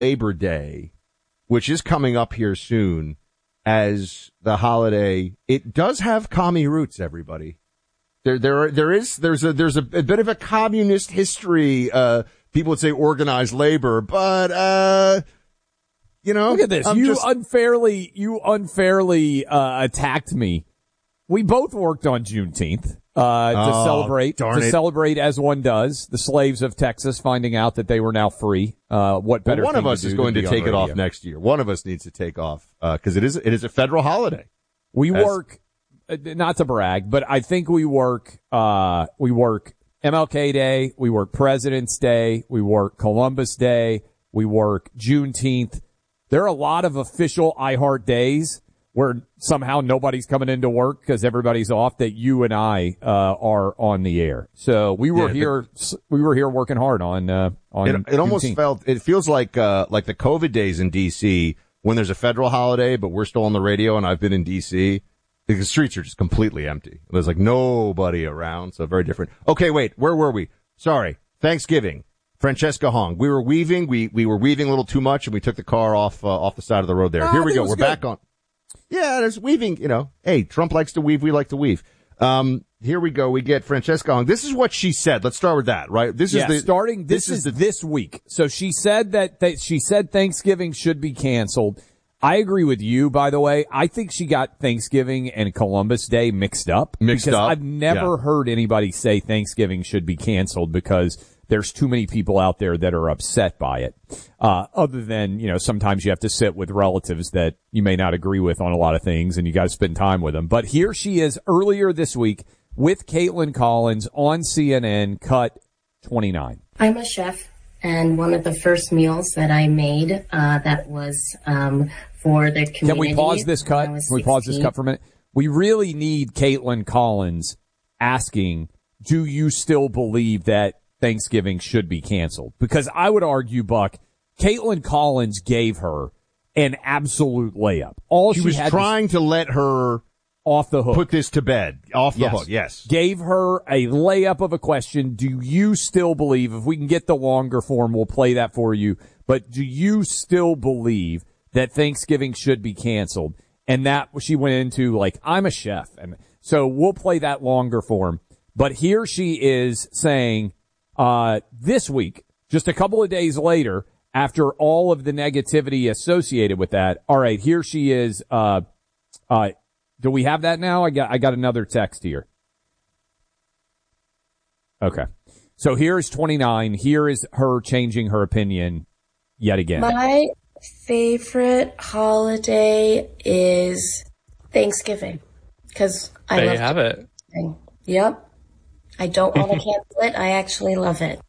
Labor Day, which is coming up here soon, as the holiday, it does have commie roots, everybody. There's a bit of a communist history. People would say organized labor, but, look at this. You unfairly attacked me. We both worked on Juneteenth, to celebrate as one does, the slaves of Texas finding out that they were now free. What better? One of us is going to take it off next year. One of us needs to take off, cause it is a federal holiday. We work, not to brag, but I think we work MLK Day, we work President's Day, we work Columbus Day, we work Juneteenth. There are a lot of official iHeart days where somehow nobody's coming into work because everybody's off, that you and I are on the air. So we were here working hard on it almost feels like the COVID days in DC when there's a federal holiday, but we're still on the radio, and I've been in DC. The streets are just completely empty. There's like nobody around, so very different. Okay, wait, where were we? Sorry. Thanksgiving. Francesca Hong. We were weaving. We were weaving a little too much, and we took the car off the side of the road there. Here we go. We're back on. Yeah, there's weaving, Hey, Trump likes to weave. We like to weave. Here we go. We get Francesca Hong. This is what she said. Let's start with that, right? This is this week. So she said she said Thanksgiving should be canceled. I agree with you, by the way. I think she got Thanksgiving and Columbus Day mixed up. I've never heard anybody say Thanksgiving should be canceled because there's too many people out there that are upset by it. Other than, sometimes you have to sit with relatives that you may not agree with on a lot of things, and you got to spend time with them. But here she is earlier this week with Caitlin Collins on CNN, cut 29. I'm a chef, and one of the first meals that I made, that was, for the community. Can we pause this cut? Can we pause this cut for a minute? We really need Caitlin Collins asking, do you still believe that Thanksgiving should be canceled? Because I would argue, Buck, Caitlin Collins gave her an absolute layup. She was trying to let her off the hook. Put this to bed. Off the hook, yes. Gave her a layup of a question. Do you still believe, if we can get the longer form, we'll play that for you, but do you still believe that Thanksgiving should be canceled? And that she went into like, I'm a chef. And so we'll play that longer form. But here she is saying, this week, just a couple of days later, after all of the negativity associated with that. All right, here she is. Do we have that now? I got another text here. Okay. So here's 29. Here is her changing her opinion yet again. My favorite holiday is Thanksgiving because I love have it. Yep. I don't want to cancel it. I actually love it.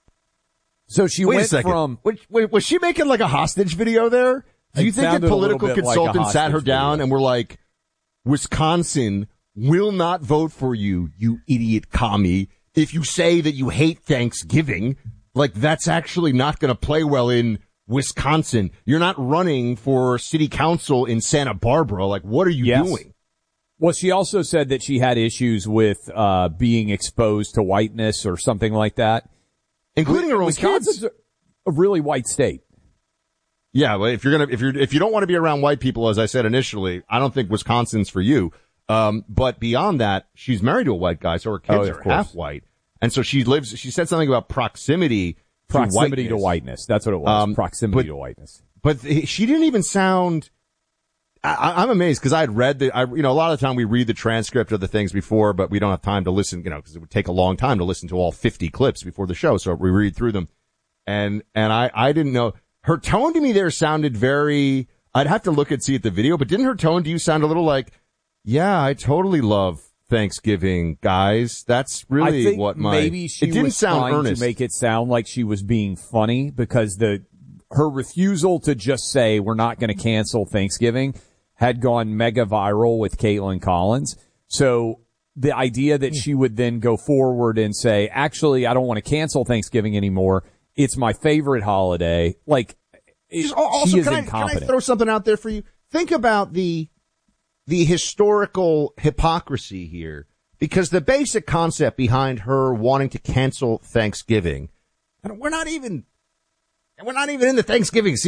So she went from... Wait, was she making like a hostage video there? Do you think that political consultants sat her down and were like, Wisconsin will not vote for you, you idiot commie, if you say that you hate Thanksgiving? Like, that's actually not going to play well in Wisconsin. You're not running for city council in Santa Barbara. Like, what are you doing? Well, she also said that she had issues with being exposed to whiteness or something like that, including her own kids. Wisconsin's a really white state. Yeah, well, if you don't want to be around white people, as I said initially, I don't think Wisconsin's for you. But beyond that, she's married to a white guy, so her kids are half white, and so she said something about proximity to whiteness. That's what it was. Proximity to whiteness. But she didn't even sound. I'm amazed because I had read a lot of the time we read the transcript of the things before, but we don't have time to listen, because it would take a long time to listen to all 50 clips before the show. So we read through them. And I didn't know. Her tone to me there sounded very, I'd have to look and see at the video, but didn't her tone to you sound a little like, yeah, I totally love Thanksgiving, guys. That's really maybe she it didn't was sound trying earnest. To make it sound like she was being funny because her refusal to just say we're not going to cancel Thanksgiving had gone mega viral with Caitlin Collins. So the idea that she would then go forward and say, actually, I don't want to cancel Thanksgiving anymore. It's my favorite holiday. Like, she is incompetent. Can I throw something out there for you? Think about the historical hypocrisy here, because the basic concept behind her wanting to cancel Thanksgiving, and we're not even And we're not even in the Thanksgiving season.